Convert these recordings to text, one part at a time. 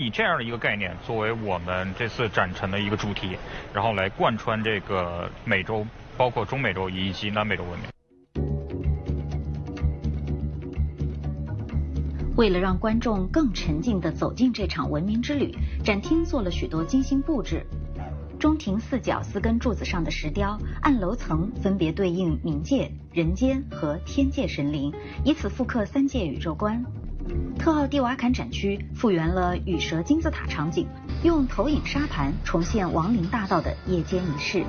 以这样的一个概念作为我们这次展陈的一个主题，然后来贯穿这个美洲，包括中美洲以及南美洲文明。 为了让观众更沉浸地走进这场文明之旅，展厅做了许多精心布置。中庭四角4根柱子上的石雕，按楼层分别对应冥界、人间和天界神灵，以此复刻3界宇宙观。特奥蒂瓦坎展区复原了羽蛇金字塔场景，用投影沙盘重现亡灵大道的夜间仪式。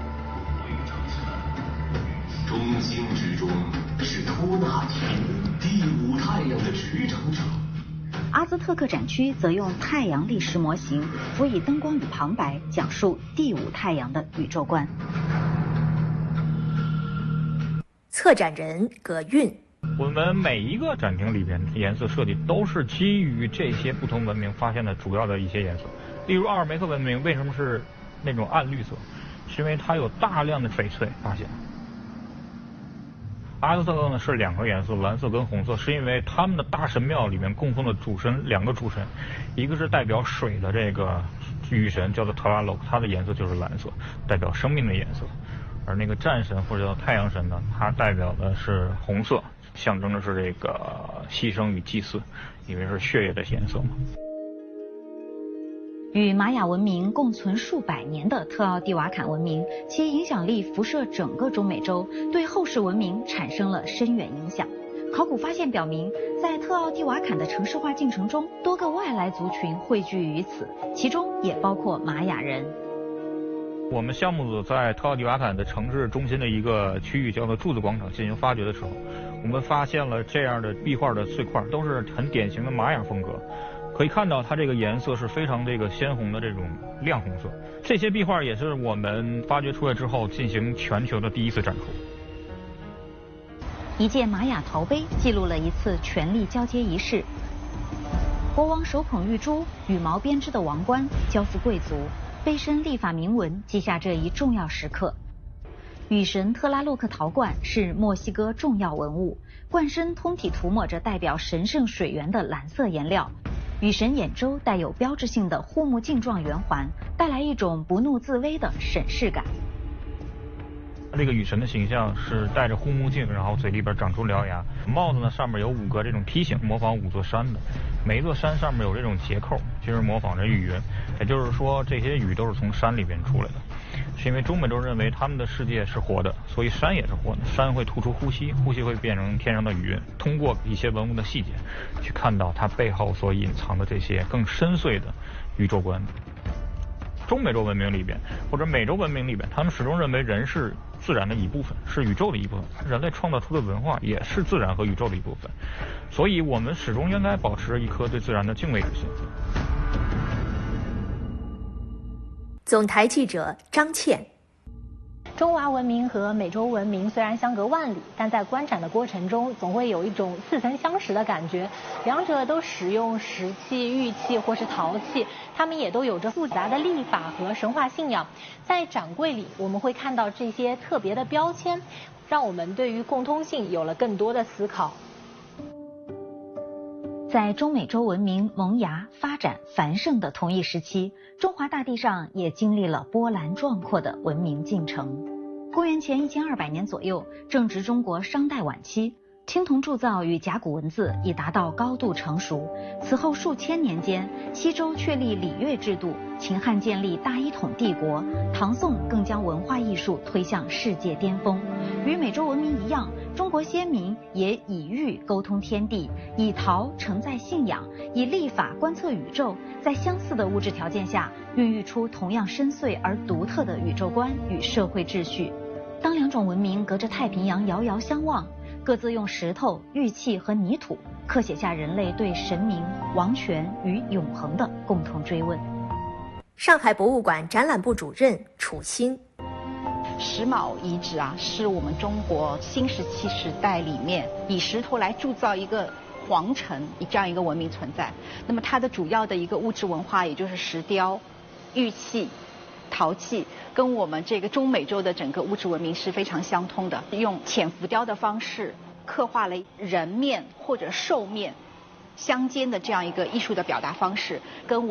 中心之中是托纳提，第5太阳的执掌者。 阿兹特克展区则用太阳历史模型辅以灯光与旁白，讲述第5太阳的宇宙观。 策展人葛韵， 我们每一个展厅里边颜色设计都是基于这些不同文明发现的主要的一些颜色。例如奥尔梅克文明为什么是那种暗绿色，是因为它有大量的翡翠发现。阿兹特克呢是2个颜色，蓝色跟红色，是因为他们的大神庙里面供奉的主神2个主神，一个是代表水的这个雨神叫做特拉洛，它的颜色就是蓝色，代表生命的颜色。而那个战神或者叫太阳神呢，它代表的是红色，象征的是这个牺牲与祭祀，因为是血液的颜色嘛。 与玛雅文明共存数百年的特奥蒂瓦坎文明，其影响力辐射整个中美洲，对后世文明产生了深远影响。考古发现表明，在特奥蒂瓦坎的城市化进程中，多个外来族群汇聚于此，其中也包括玛雅人。 我们项目组在特奥蒂瓦坎的城市中心的一个区域叫做柱子广场进行发掘的时候，我们发现了这样的壁画的碎块，都是很典型的玛雅风格。可以看到它这个颜色是非常这个鲜红的这种亮红色。这些壁画也是我们发掘出来之后进行全球的第1次展出。 一件玛雅陶碑记录了一次权力交接仪式，国王手捧玉珠，羽毛编织的王冠交付贵族，碑身历法铭文记下这一重要时刻。雨神特拉洛克陶罐是墨西哥重要文物，罐身通体涂抹着代表神圣水源的蓝色颜料。雨神眼周带有标志性的护目镜状圆环，带来一种不怒自威的审视感。 这个雨神的形象是戴着护目镜，然后嘴里边长出獠牙，帽子呢上面有5个这种梯形，模仿5座山的，每一座山上面有这种结扣，就是模仿着雨云。也就是说，这些雨都是从山里边出来的。是因为中美洲认为他们的世界是活的，所以山也是活的，山会吐出呼吸，呼吸会变成天上的雨云。通过一些文物的细节，去看到它背后所隐藏的这些更深邃的宇宙观。中美洲文明里边或者美洲文明里边，他们始终认为人是自然的一部分，是宇宙的一部分，人类创造出的文化也是自然和宇宙的一部分，所以我们始终应该保持一颗对自然的敬畏之心。 总台记者张倩。 中华文明和美洲文明虽然相隔万里，但在观展的过程中，总会有一种似曾相识的感觉。两者都使用石器、玉器或是陶器，它们也都有着复杂的历法和神话信仰。在展柜里，我们会看到这些特别的标签，让我们对于共通性有了更多的思考。 在中美洲文明萌芽、发展繁盛的同一时期，中华大地上也经历了波澜壮阔的文明进程。公元前1200年左右，正值中国商代晚期，青铜铸造与甲骨文字已达到高度成熟。此后数千年间，西周确立礼乐制度，秦汉建立大一统帝国，唐宋更将文化艺术推向世界巅峰。与美洲文明一样，中国先民也以玉沟通天地，以陶承载信仰，以历法观测宇宙，在相似的物质条件下，孕育出同样深邃而独特的宇宙观与社会秩序。当2种文明隔着太平洋遥遥相望，各自用石头、玉器和泥土刻写下人类对神明、王权与永恒的共同追问。 上海博物馆展览部主任楚欣。 石卯遗址啊，是我们中国新石器时代里面以石头来铸造一个皇城这样一个文明存在。那么它的主要的一个物质文化，也就是石雕、玉器、陶器，跟我们这个中美洲的整个物质文明是非常相通的。用浅浮雕的方式刻画了人面或者兽面相间的这样一个艺术的表达方式，跟